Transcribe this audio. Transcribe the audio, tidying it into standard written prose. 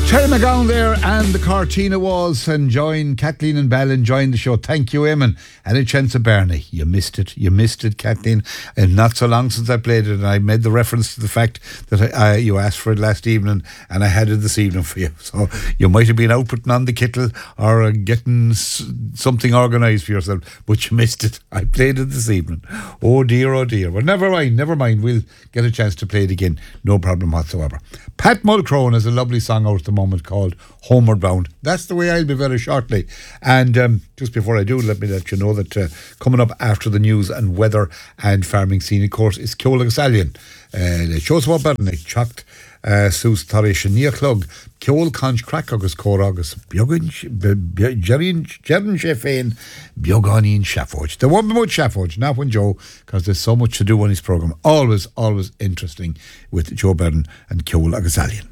Terry McGowan there and the Cortina Walls enjoying Kathleen and Bell enjoying the show. Thank you, Eamon. Any chance of Bernie? You missed it, Kathleen. And not so long since I played it, and I made the reference to the fact that you asked for it last evening, and I had it this evening for you. So you might have been out putting on the kettle or getting something organised for yourself, but you missed it. I played it this evening. Oh dear. Well, never mind. We'll get a chance to play it again. No problem whatsoever. Pat Mulcrone has a lovely song out at the moment called Homeward Bound. That's the way I'll be very shortly. And just before I do, let me let you know that coming up after the news and weather and farming scene, of course, is Ceol agus Aileann. Le Seosbh Berne Chacht Sus Tarish Níochlog Ceol Conch Crack agus Cór agus Jerin Sheffain Bioganin Shafforge. There won't be much Shafforge, not when Joe, because there's so much to do on his programme. Always interesting with Joe Byrne and Ceol agus Aileann.